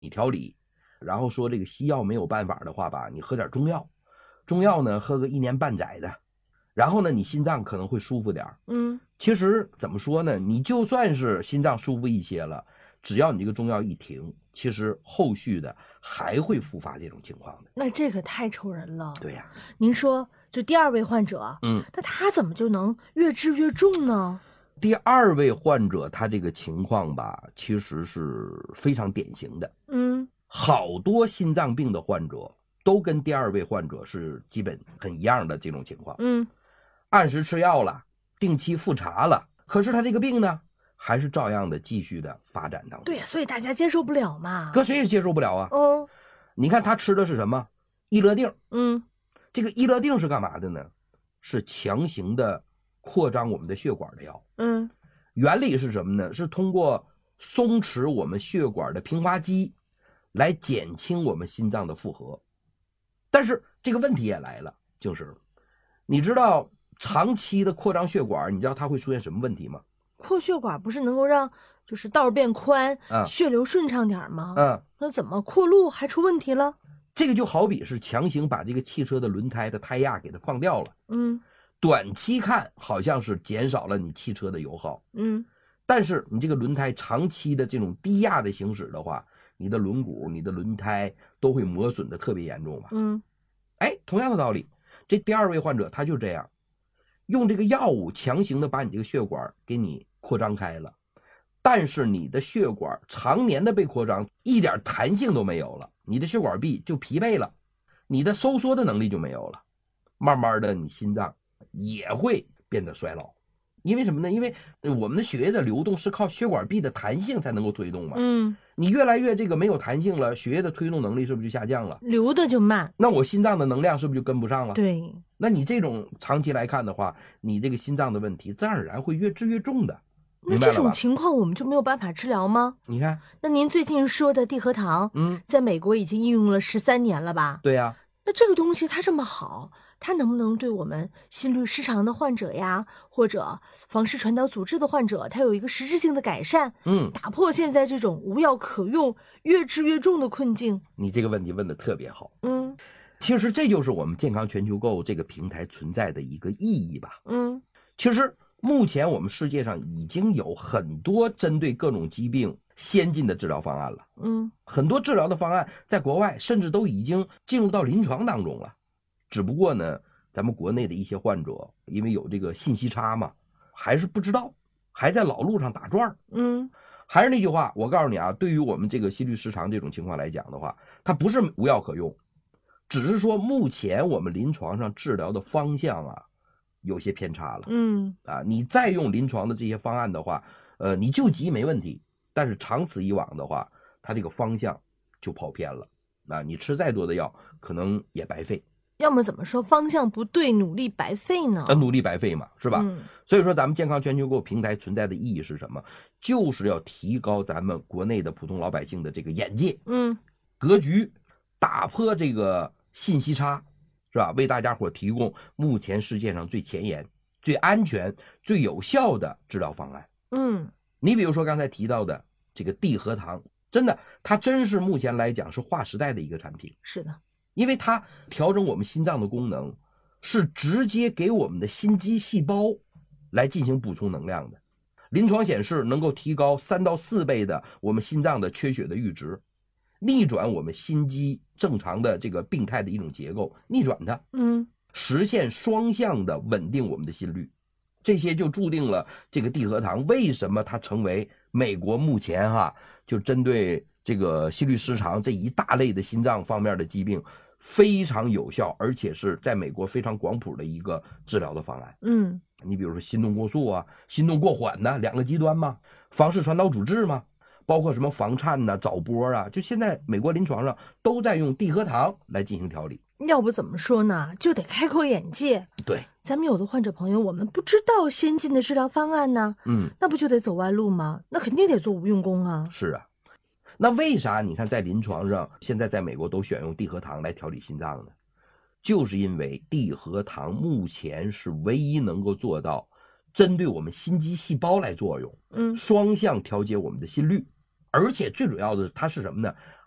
你调理，然后说这个西药没有办法的话吧，你喝点中药，中药呢喝个1年半载的，然后呢你心脏可能会舒服点。其实怎么说呢，你就算是心脏舒服一些了，只要你这个中药一停，其实后续的还会复发这种情况的。 那这可太愁人了。 对呀。 您说就第2位患者，那他怎么就能越治越重呢？ 第2位患者他这个情况吧，其实是非常典型的。好多心脏病的患者都跟第2位患者是基本很一样的这种情况。按时吃药了，定期复查了，可是他这个病呢，还是照样的继续的发展当中。 对，所以大家接受不了嘛。 搁谁也接受不了啊。你看他吃的是什么？益乐定。这个益乐定是干嘛的呢？是强行的扩张我们的血管的药。原理是什么呢？是通过松弛我们血管的平滑肌来减轻我们心脏的负荷。但是这个问题也来了，就是你知道长期的扩张血管，你知道它会出现什么问题吗？ 扩血管不是能够让就是道变宽，血流顺畅点吗？那怎么扩路还出问题了？ 这个就好比是强行把这个汽车的轮胎的胎压给它放掉了。短期看好像是减少了你汽车的油耗。但是你这个轮胎长期的这种低压的行驶的话，你的轮毂、你的轮胎都会磨损的特别严重吧。同样的道理，这第2位患者他就这样，用这个药物强行的把你这个血管给你扩张开了，但是你的血管常年的被扩张，一点弹性都没有了，你的血管壁就疲惫了，你的收缩的能力就没有了，慢慢的你心脏也会变得衰老。因为什么呢？因为我们的血液的流动是靠血管壁的弹性才能够推动嘛。你越来越这个没有弹性了，血液的推动能力是不是就下降了？ 流的就慢。 那我心脏的能量是不是就跟不上了？ 对。 那你这种长期来看的话，你这个心脏的问题自然而然会越治越重的。 那这种情况我们就没有办法治疗吗？ 你看， 那您最近说的地核糖，在美国已经应用了13年了吧？ 对呀。 那这个东西它这么好，它能不能对我们心律失常的患者呀，或者房室传导阻滞的患者，它有一个实质性的改善？打破现在这种无药可用、越治越重的困境？ 你这个问题问得特别好。其实这就是我们健康全球购这个平台存在的一个意义吧。其实目前我们世界上已经有很多针对各种疾病先进的治疗方案了。很多治疗的方案在国外甚至都已经进入到临床当中了。只不过呢，咱们国内的一些患者因为有这个信息差嘛，还是不知道，还在老路上打转。还是那句话，我告诉你啊，对于我们这个心律失常这种情况来讲的话，它不是无药可用，只是说目前我们临床上治疗的方向啊有些偏差了。你再用临床的这些方案的话，你救急没问题，但是长此以往的话，它这个方向就跑偏了。你吃再多的药可能也白费。 要么怎么说方向不对，努力白费呢？ 努力白费嘛，是吧？所以说咱们健康全球购平台存在的意义是什么？就是要提高咱们国内的普通老百姓的这个眼界、格局，打破这个信息差，是吧？为大家伙提供目前世界上最前沿、最安全、最有效的治疗方案。你比如说刚才提到的这个地核糖，真的，它真是目前来讲是划时代的一个产品。 是的。 因为它调整我们心脏的功能，是直接给我们的心肌细胞来进行补充能量的。临床显示能够提高3到4倍的我们心脏的缺血的阈值，逆转我们心肌正常的这个病态的一种结构，逆转它，实现双向的稳定我们的心率。这些就注定了这个地核糖为什么它成为美国目前就针对这个心律失常这一大类的心脏方面的疾病非常有效，而且是在美国非常广谱的一个治疗的方案。你比如说心动过速啊，心动过缓呢，2个极端嘛，房室传导阻滞嘛，包括什么房颤呐、早搏啊，就现在美国临床上都在用地核糖来进行调理。 要不怎么说呢，就得开口眼界。 对， 咱们有的患者朋友，我们不知道先进的治疗方案呢，那不就得走弯路吗？那肯定得做无用功啊。 是啊，那为啥你看在临床上现在在美国都选用地核糖来调理心脏呢？就是因为地核糖目前是唯一能够做到针对我们心肌细胞来作用，双向调节我们的心率，而且最主要的它是什么呢？